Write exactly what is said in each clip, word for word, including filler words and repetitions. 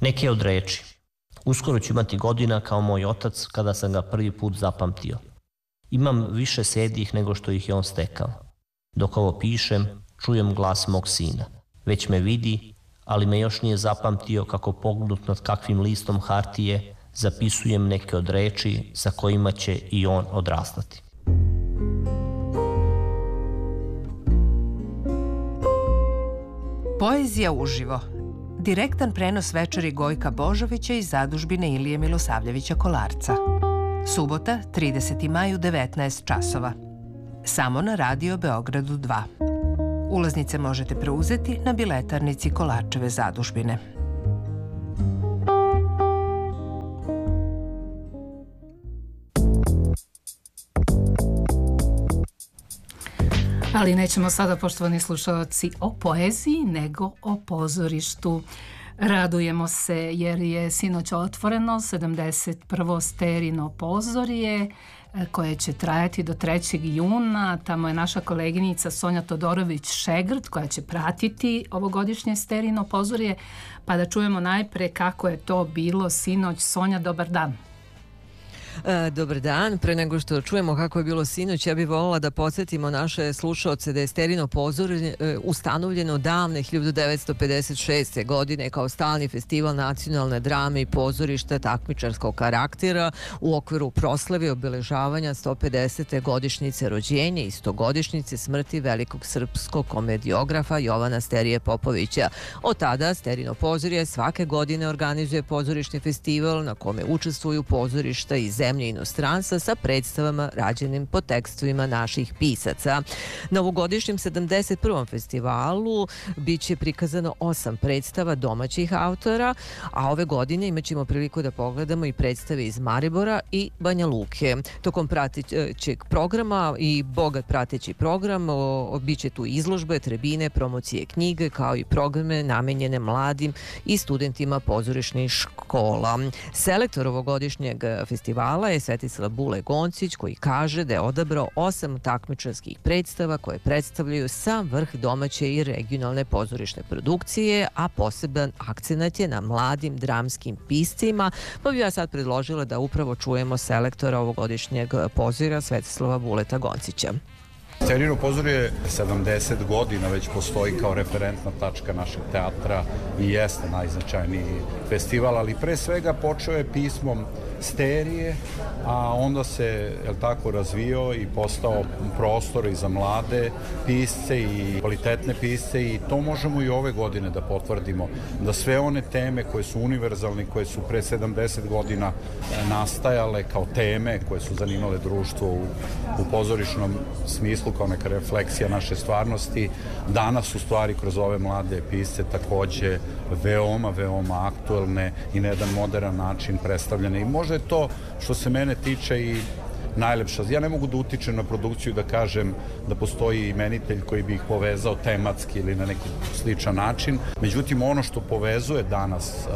Neke od reči. Uskoro ću imati godina kao moj otac kada sam ga prvi put zapamtio. Imam više sedih nego što ih je on stekao. Dok ovo pišem, čujem glas mog sina. Već me vidi, ali me još nije zapamtio kako pognut nad kakvim listom hartije zapisujem neke od reči sa kojima će i on odrastati. Poezija uživo. Direktan prenos večeri Gojka Božovića iz zadužbine Ilije Milosavljevića Kolarca. Subota, trideseti maj u devetnaest časova. Samo na Radio Beogradu dva. Ulaznice možete preuzeti na biletarnici Kolarčeve zadužbine. Ali nećemo sada, poštovani slušalci, o poeziji, nego o pozorištu. Radujemo se jer je sinoć otvoreno sedamdeset prvo Sterino pozorje koje će trajati do trećeg juna. Tamo je naša koleginica Sonja Todorović-Šegrt koja će pratiti ovogodišnje Sterino pozorje. Pa da čujemo najpre kako je to bilo sinoć. Sonja, dobar dan. E, dobar dan. Pre nego što čujemo kako je bilo sinoć, ja bih voljela da podsjetimo naše slušaoce da je Sterino pozorje e, ustanovljeno davne hiljadu devetsto pedeset šeste. godine kao stalni festival nacionalne drame i pozorišta takmičarskog karaktera u okviru proslave obeležavanja sto pedesete godišnjice rođenja i stogodišnjice smrti velikog srpskog komediografa Jovana Sterije Popovića. Od tada Sterino pozorje svake godine organizuje pozorišni festival na kome učestvuju pozorišta iz zemlje i inostranstva sa predstavama rađenim po tekstovima naših pisaca. Na ovogodišnjem sedamdeset prvom festivalu bit će prikazano osam predstava domaćih autora, a ove godine imat ćemo priliku da pogledamo i predstave iz Maribora i Banja Luke. Tokom pratećeg programa i bogat prateći program bit će tu izložbe, tribine, promocije knjige, kao i programe namenjene mladim i studentima pozorišnih škola. Selektor ovogodišnjeg festivala je Svetislav Bule Goncić, koji kaže da je odabrao osam takmičarskih predstava koje predstavljaju sam vrh domaće i regionalne pozorišne produkcije, a poseban akcenat je na mladim dramskim piscima, pa bi ja sad predložila da upravo čujemo selektora ovogodišnjeg pozorja Svetislava Buleta Goncića. Sterino pozorje sedamdeset godina već postoji kao referentna tačka našeg teatra i jeste najznačajniji festival, ali pre svega počeo je pismom Sterije, a onda se, jel tako, razvio i postao prostor i za mlade pisce i kvalitetne pisce, i to možemo i ove godine da potvrdimo, da sve one teme koje su univerzalne, koje su pre sedamdeset godina nastajale kao teme koje su zanimale društvo u, u pozorišnom smislu kao neka refleksija naše stvarnosti, danas u stvari kroz ove mlade pisce takođe veoma, veoma aktuelne i na jedan modern način predstavljene. I možda je to, što se mene tiče, i najlepša. Ja ne mogu da utičem na produkciju da kažem da postoji imenitelj koji bi ih povezao tematski ili na neki sličan način. Međutim, ono što povezuje danas uh,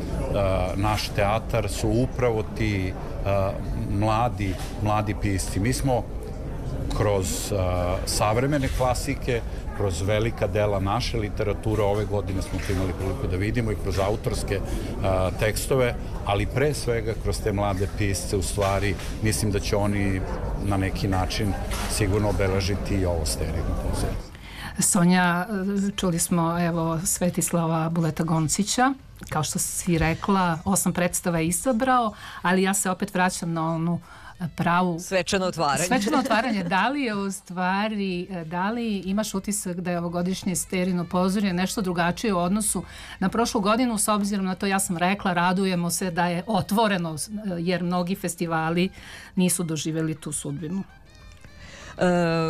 uh, naš teatar su upravo ti uh, mladi, mladi pisci. Mi smo kroz uh, savremene klasike, kroz velika dela naše literature, ove godine smo to imali priliku da vidimo, i kroz autorske uh, tekstove, ali pre svega kroz te mlade pisce, u stvari mislim da će oni na neki način sigurno obeležiti i ovo Sterino pozorje. Sonja, čuli smo evo Svetislava Buleta Goncića, kao što si rekla, osam predstava je izabrao, ali ja se opet vraćam na onu pravu... Svečano otvaranje. Svečano otvaranje. Da li je u stvari, da li imaš utisak da je ovogodišnje Sterino pozorje nešto drugačije u odnosu na prošlu godinu, s obzirom na to, ja sam rekla, radujemo se da je otvoreno, jer mnogi festivali nisu doživjeli tu sudbinu. Uh,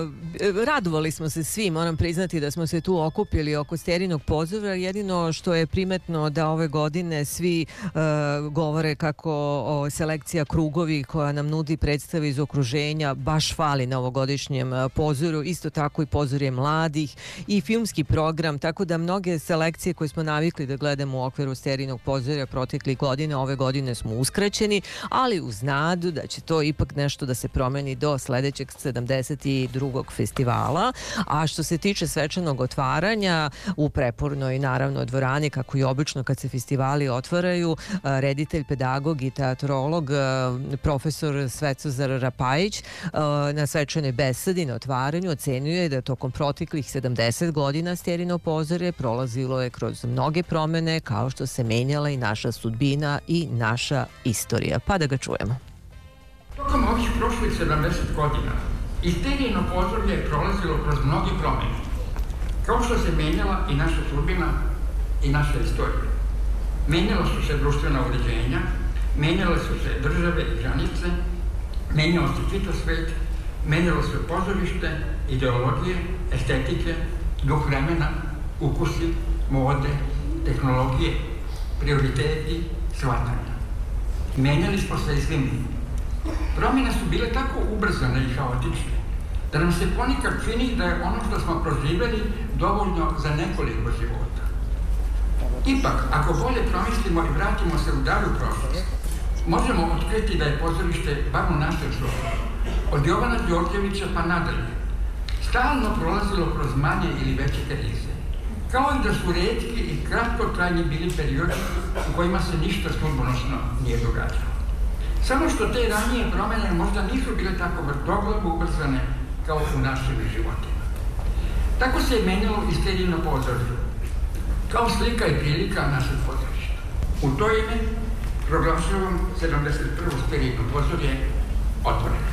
radovali smo se svi, moram priznati da smo se tu okupili oko Sterinog pozorja. Jedino što je primetno da ove godine svi uh, govore kako o, selekcija Krugovi koja nam nudi predstave iz okruženja baš fali na ovogodišnjem pozorju, isto tako i pozorje mladih i filmski program, tako da mnoge selekcije koje smo navikli da gledamo u okviru Sterinog pozorja proteklih godina, ove godine smo uskraćeni, ali uz nadu da će to ipak nešto da se promeni do sledećeg sedamdeset sedamdeset drugog festivala. A što se tiče svečanog otvaranja u prepornoj, naravno, dvorani, kako i obično kad se festivali otvaraju, reditelj, pedagog i teatrolog profesor Svetozar Rapajić na svečanoj besedi na otvaranju ocenjuje da tokom proteklih sedamdeset godina Sterino pozorje prolazilo je kroz mnoge promene, kao što se menjala i naša sudbina i naša istorija. Pa da ga čujemo. Tokom ovih prošlih sedamdeset godina i Sterino pozorje je prolazilo kroz mnoge promene, kao što se menjala i naša sudbina i naša istorija. Menjala su se društvena uređenja, menjale su se države i granice, menjalo se čitav svet, menjalo se pozorište, ideologije, estetike, duh vremena, ukusi, mode, tehnologije, prioriteti, shvatanja. Menjali smo se i svi mi. Promjene su bile tako ubrzane i haotične, da nam se ponekad čini da je ono što smo proživjeli dovoljno za nekoliko života. Ipak, ako bolje promislimo i vratimo se u dalju prošlost, možemo otkriti da je pozorište, bar u našoj župi, od Jovana Đorđevića pa nadalje, stalno prolazilo kroz manje ili veće krize, kao i da su retki i kratkotrajni bili periodi u kojima se ništa sudbonosno nije događalo. Samo što te ranije promjene možda nisu bile tako vrtoglavo ubrzane kao u našim životima. Tako se je menjalo i Sterino pozorje, kao slika i prilika našeg pozorišta. U to ime proglašavam sedamdeset prvo Sterino pozorje otvoreno.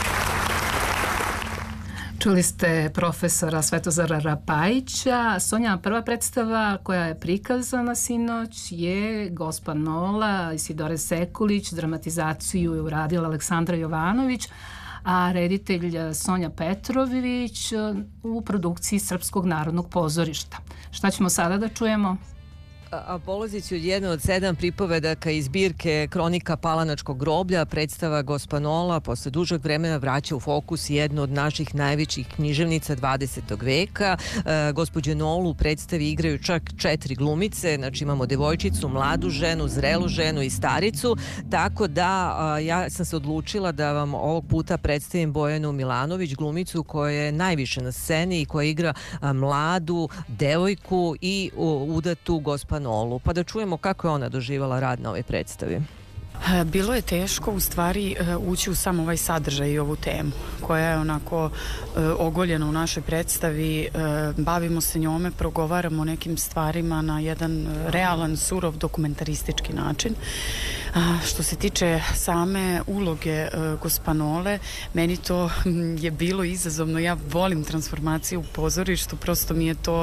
Čuli ste profesora Svetozara Rapajića. Sonja, prva predstava koja je prikazana sinoć je Gospa Nola, Isidore Sekulić, dramatizaciju je uradila Aleksandra Jovanović, a reditelj Sonja Petrović u produkciji Srpskog narodnog pozorišta. Šta ćemo sada da čujemo? A polazići od jedne od sedam pripovedaka iz zbirke Kronika Palanačkog groblja, predstava Gospa Nola posle dužeg vremena vraća u fokus jednu od naših najvećih književnica dvadesetog veka. E, gospođe Nolu u predstavi igraju čak četiri glumice, znači imamo devojčicu, mladu ženu, zrelu ženu i staricu, tako da a, ja sam se odlučila da vam ovog puta predstavim Bojanu Milanović, glumicu koja je najviše na sceni i koja igra a, mladu devojku i u, udatu Gospa Nolu, pa da čujemo kako je ona doživala rad na ovoj predstavi. Bilo je teško u stvari ući u sam ovaj sadržaj i ovu temu koja je onako ogoljena u našoj predstavi. Bavimo se njome, progovaramo o nekim stvarima na jedan realan, surov, dokumentaristički način. Što se tiče same uloge Gospa Nole, meni to je bilo izazovno. Ja volim transformaciju u pozorištu, prosto mi je to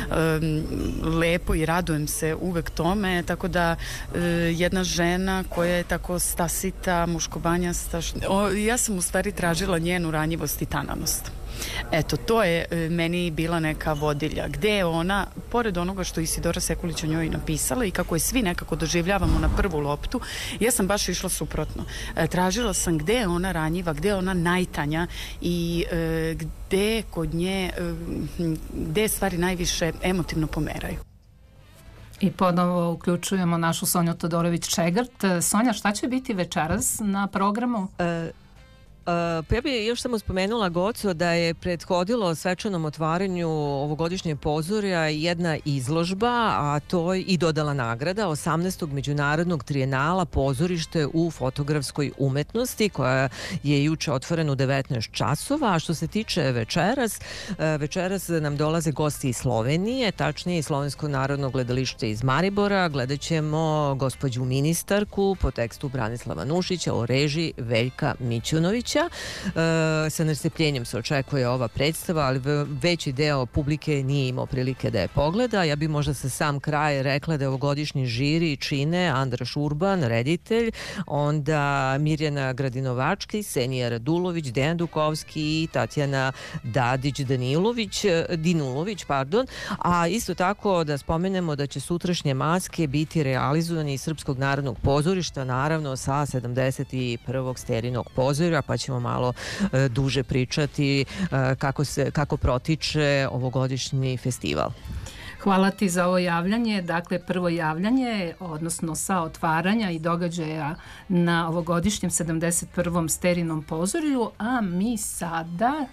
lepo i radujem se uvek tome, tako da jedna žena koja je tako stasita, muškobanjasta, o, ja sam u stvari tražila njenu ranjivost i tananost. Eto, to je e, meni bila neka vodilja. Gde je ona, pored onoga što Isidora Sekulić o njoj napisala i kako je svi nekako doživljavamo na prvu loptu, ja sam baš išla suprotno. E, tražila sam gde je ona ranjiva, gde je ona najtanja i e, gde kod nje, e, gde stvari najviše emotivno pomeraju. I ponovo uključujemo našu Sonju Todorović-Čegart. Sonja, šta će biti večeras na programu? E Uh, pa ja bih još samo spomenula, Goco, da je prethodilo svečanom otvaranju ovogodišnje pozorja jedna izložba, a to je i dodala nagrada osamnaestog međunarodnog trijenala pozorište u fotografskoj umetnosti, koja je juče otvorena u devetnaest časova. A što se tiče večeras, uh, večeras nam dolaze gosti iz Slovenije, tačnije iz Slovensko narodno gledalište iz Maribora. Gledat ćemo gospođu ministarku po tekstu Branislava Nušića o režiji Veljka Mićunovića. E, sa nestrpljenjem se očekuje ova predstava, ali veći deo publike nije imao prilike da je pogleda. Ja bi možda sa sam kraj rekla da je ovogodišnji žiri čine Andraš Urban, reditelj, onda Mirjana Gradinovački, Senija Radulović, Dejan Dukovski i Tatjana Dadić-Danilović, Dinulović, pardon. A isto tako da spomenemo da će sutrašnje maske biti realizovani iz Srpskog narodnog pozorišta, naravno sa sedamdeset prvog Sterinog pozorja, pa ćemo malo e, duže pričati e, kako, se, kako protiče ovogodišnji festival. Hvala ti za ovo javljanje. Dakle, prvo javljanje, odnosno sa otvaranja i događaja na ovogodišnjem sedamdeset prvom Sterinom pozorju, a mi sada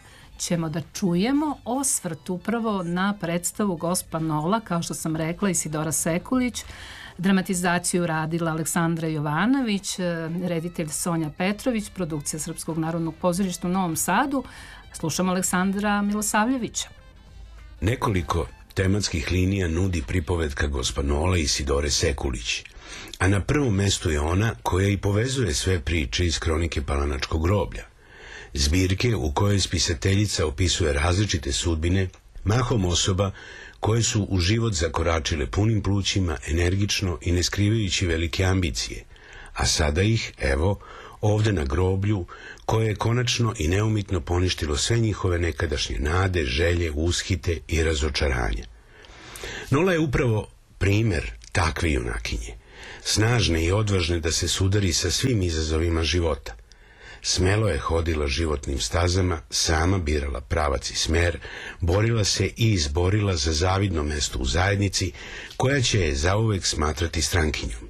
ćemo da čujemo osvrt upravo na predstavu Gospa Nola, kao što sam rekla, Isidora Sekulić, dramatizaciju radila Aleksandra Jovanović, reditelj Sonja Petrović, produkcija Srpskog narodnog pozorišta u Novom Sadu. Slušamo Aleksandra Milosavljevića. Nekoliko tematskih linija nudi pripovetka Gospa Nola i Isidore Sekulić, a na prvom mestu je ona koja i povezuje sve priče iz Kronike Palanačkog groblja, zbirke u kojoj spisateljica opisuje različite sudbine, mahom osoba koje su u život zakoračile punim plućima, energično i ne skrivajući velike ambicije, a sada ih, evo, ovde na groblju, koje je konačno i neumitno poništilo sve njihove nekadašnje nade, želje, ushite i razočaranja. Nola je upravo primer takve junakinje, snažne i odvažne da se sudari sa svim izazovima života. Smelo je hodila životnim stazama, sama birala pravac i smer, borila se i izborila za zavidno mesto u zajednici, koja će je zauvek smatrati strankinjom.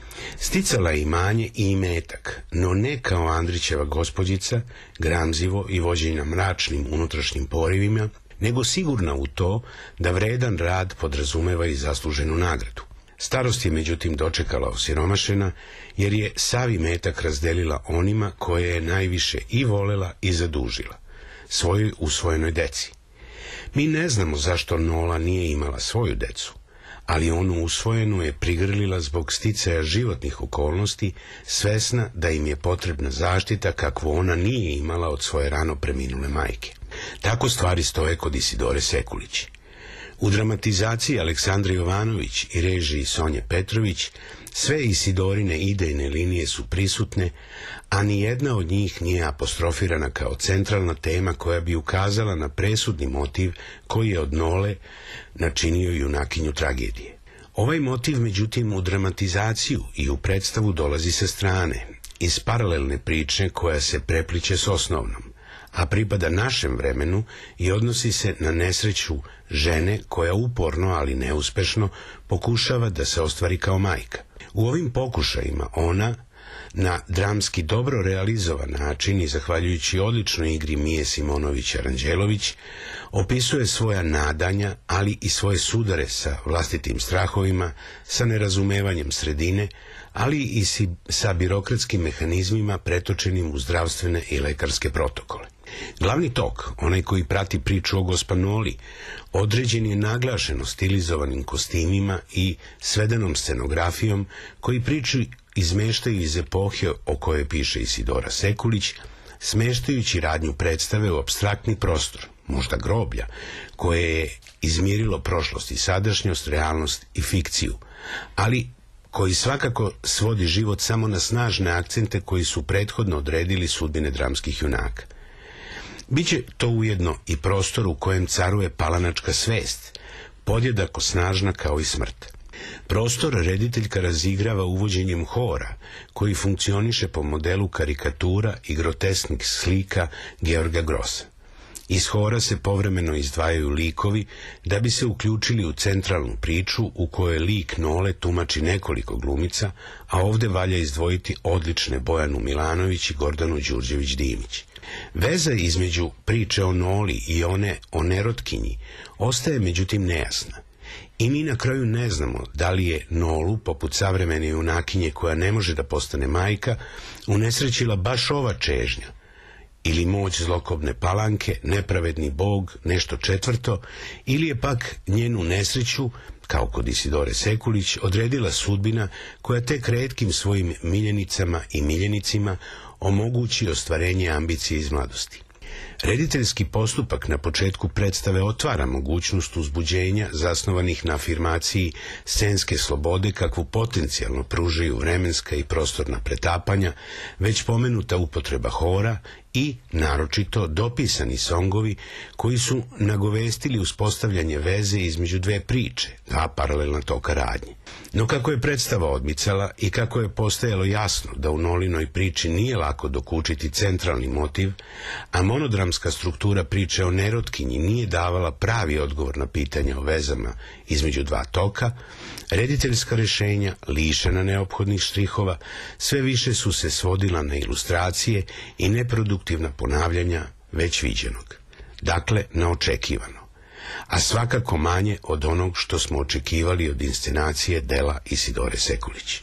Sticala je imanje i imetak, no ne kao Andrićeva gospođica, gramzivo i vođena mračnim unutrašnjim porivima, nego sigurna u to da vredan rad podrazumeva i zasluženu nagradu. Starost je međutim dočekala osiromašena, jer je sav imetak razdelila onima koje je najviše i volela i zadužila, svojoj usvojenoj deci. Mi ne znamo zašto Nola nije imala svoju decu, ali onu usvojenu je prigrlila zbog sticaja životnih okolnosti, svesna da im je potrebna zaštita kakvu ona nije imala od svoje rano preminule majke. Tako stvari stoje kod Isidore Sekulić. U dramatizaciji Aleksandra Jovanović i režiji Sonje Petrović sve Isidorine idejne linije su prisutne, a ni jedna od njih nije apostrofirana kao centralna tema koja bi ukazala na presudni motiv koji je od Nole načinio junakinju tragedije. Ovaj motiv, međutim, u dramatizaciju i u predstavu dolazi sa strane, iz paralelne priče koja se prepliče s osnovnom, a pripada našem vremenu i odnosi se na nesreću žene koja uporno, ali neuspešno, pokušava da se ostvari kao majka. U ovim pokušajima ona, na dramski dobro realizovan način i zahvaljujući odličnoj igri Mije Simonović-Aranđelović, opisuje svoja nadanja, ali i svoje sudare sa vlastitim strahovima, sa nerazumevanjem sredine, ali i sa birokratskim mehanizmima pretočenim u zdravstvene i lekarske protokole. Glavni tok, onaj koji prati priču o Gospa Noli, određen je naglašeno stilizovanim kostimima i svedenom scenografijom koji priču izmeštaju iz epohe o kojoj piše Isidora Sekulić, smeštajući radnju predstave u apstraktni prostor, možda groblja, koje je izmirilo prošlost i sadašnjost, realnost i fikciju, ali koji svakako svodi život samo na snažne akcente koji su prethodno odredili sudbine dramskih junaka. Biće to ujedno i prostor u kojem caruje palanačka svest, podjednako snažna kao i smrt. Prostor rediteljka razigrava uvođenjem hora, koji funkcioniše po modelu karikatura i grotesknih slika Georga Grossa. Iz hora se povremeno izdvajaju likovi da bi se uključili u centralnu priču u kojoj lik Nole tumači nekoliko glumica, a ovde valja izdvojiti odlične Bojanu Milanović i Gordanu Đurđević-Dimić. Veza između priče o Noli i one o nerotkinji ostaje međutim nejasna. I mi na kraju ne znamo da li je Nolu, poput savremene junakinje koja ne može da postane majka, unesrećila baš ova čežnja, ili moć zlokobne palanke, nepravedni bog, nešto četvrto, ili je pak njenu nesreću, kao kod Isidore Sekulić, odredila sudbina koja tek retkim svojim miljenicama i miljenicima omogući ostvarenje ambicije iz mladosti. Rediteljski postupak na početku predstave otvara mogućnost uzbuđenja zasnovanih na afirmaciji scenske slobode kakvu potencijalno pružaju vremenska i prostorna pretapanja, već pomenuta upotreba hora i, naročito, dopisani songovi koji su nagovestili uspostavljanje veze između dve priče, dva paralelna toka radnje. No kako je predstava odmicala i kako je postajalo jasno da u Nolinoj priči nije lako dokučiti centralni motiv, a monodramska struktura priče o nerotkinji nije davala pravi odgovor na pitanja o vezama između dva toka, rediteljska rešenja, lišena neophodnih štrihova, sve više su se svodila na ilustracije i neproduktivna ponavljanja već viđenog. dakle neočekivano, a svakako manje od onog što smo očekivali od inscenacije dela Isidore Sekulić.